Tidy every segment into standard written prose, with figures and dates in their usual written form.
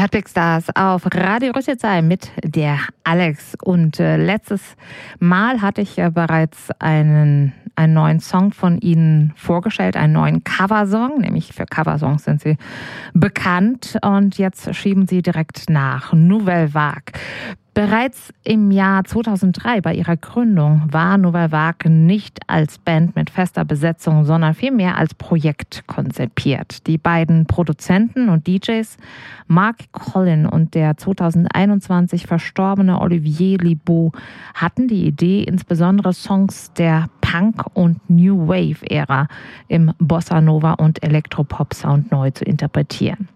Big Stars auf Radio Rüsselsheim mit der Alex. Und letztes Mal hatte ich ja bereits einen neuen Song von ihnen vorgestellt, einen neuen Coversong, nämlich für Coversongs sind sie bekannt. Und jetzt schieben sie direkt nach. Nouvelle Vague. Bereits im Jahr 2003 bei ihrer Gründung war Nouvelle Vague nicht als Band mit fester Besetzung, sondern vielmehr als Projekt konzipiert. Die beiden Produzenten und DJs Mark Collin und der 2021 verstorbene Olivier Libaud hatten die Idee, insbesondere Songs der Punk- und New Wave-Ära im Bossa Nova und Elektropop-Sound neu zu interpretieren.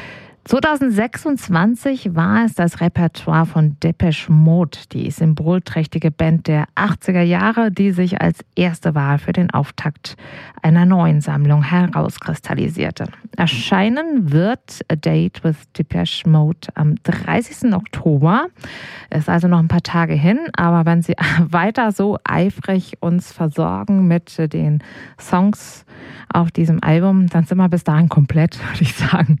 2026 war es das Repertoire von Depeche Mode, die symbolträchtige Band der 80er Jahre, die sich als erste Wahl für den Auftakt einer neuen Sammlung herauskristallisierte. Erscheinen wird A Date with Depeche Mode am 30. Oktober. Ist also noch ein paar Tage hin, aber wenn Sie weiter so eifrig uns versorgen mit den Songs auf diesem Album, dann sind wir bis dahin komplett, würde ich sagen.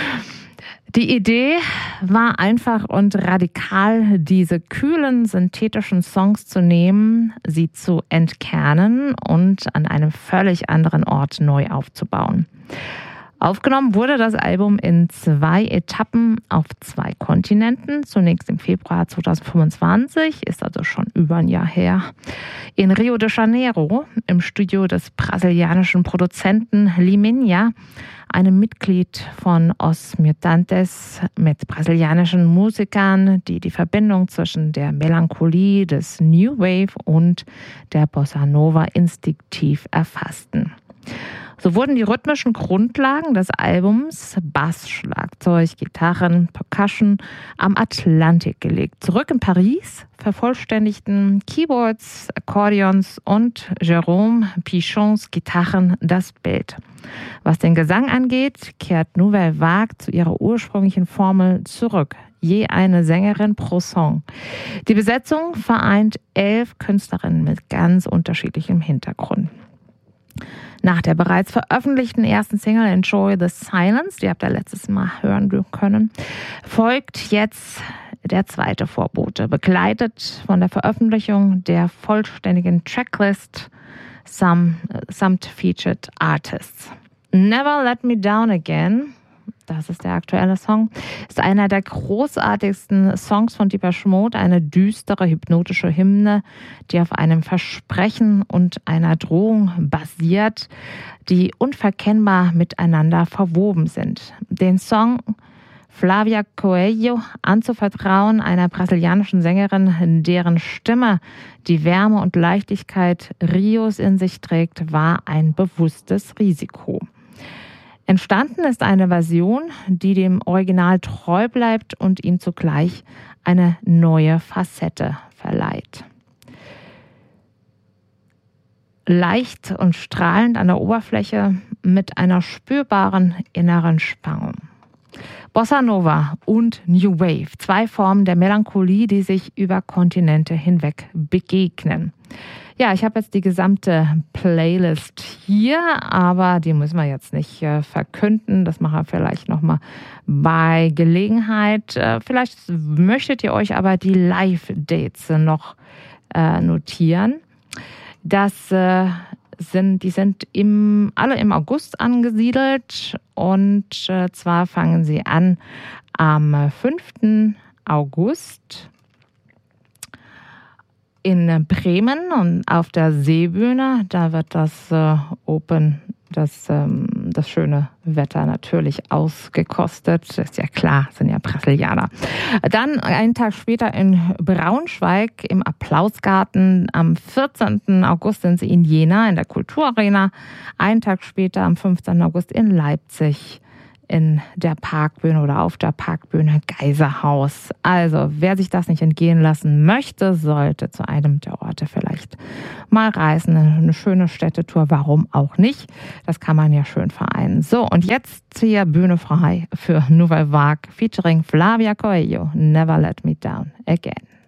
Die Idee war einfach und radikal, diese kühlen, synthetischen Songs zu nehmen, sie zu entkernen und an einem völlig anderen Ort neu aufzubauen. Aufgenommen wurde das Album in 2 Etappen auf 2 Kontinenten. Zunächst im Februar 2025, ist also schon über ein Jahr her, in Rio de Janeiro im Studio des brasilianischen Produzenten Liminha, einem Mitglied von Os Mutantes, mit brasilianischen Musikern, die die Verbindung zwischen der Melancholie des New Wave und der Bossa Nova instinktiv erfassten. So wurden die rhythmischen Grundlagen des Albums, Bass, Schlagzeug, Gitarren, Percussion, am Atlantik gelegt. Zurück in Paris vervollständigten Keyboards, Akkordeons und Jérôme Pichons Gitarren das Bild. Was den Gesang angeht, kehrt Nouvelle Vague zu ihrer ursprünglichen Formel zurück. Je eine Sängerin pro Song. Die Besetzung vereint 11 Künstlerinnen mit ganz unterschiedlichem Hintergrund. Nach der bereits veröffentlichten ersten Single Enjoy the Silence, die habt ihr letztes Mal hören können, folgt jetzt der zweite Vorbote, begleitet von der Veröffentlichung der vollständigen Tracklist samt Featured Artists. Never Let Me Down Again, das ist der aktuelle Song, ist einer der großartigsten Songs von Depeche Mode, eine düstere, hypnotische Hymne, die auf einem Versprechen und einer Drohung basiert, die unverkennbar miteinander verwoben sind. Den Song Flavia Coelho anzuvertrauen, einer brasilianischen Sängerin, deren Stimme die Wärme und Leichtigkeit Rios in sich trägt, war ein bewusstes Risiko. Entstanden ist eine Version, die dem Original treu bleibt und ihm zugleich eine neue Facette verleiht. Leicht und strahlend an der Oberfläche mit einer spürbaren inneren Spannung. Bossa Nova und New Wave, 2 Formen der Melancholie, die sich über Kontinente hinweg begegnen. Ja, ich habe jetzt die gesamte Playlist hier, aber die müssen wir jetzt nicht verkünden. Das machen wir vielleicht nochmal bei Gelegenheit. Vielleicht möchtet ihr euch aber die Live-Dates noch notieren. Die sind alle im August angesiedelt und zwar fangen sie an am 5. August in Bremen und auf der Seebühne. Da wird das das schöne Wetter natürlich ausgekostet. Das ist ja klar, sind ja Brasilianer. Dann einen Tag später in Braunschweig im Applausgarten. Am 14. August sind sie in Jena in der Kulturarena. Einen Tag später am 15. August in Leipzig in der Parkbühne oder auf der Parkbühne Geiserhaus. Also, wer sich das nicht entgehen lassen möchte, sollte zu einem der Orte vielleicht mal reisen. Eine schöne Städtetour, warum auch nicht? Das kann man ja schön vereinen. So, und jetzt hier Bühne frei für Nouvelle Vague featuring Flavia Coelho. Never Let Me Down Again.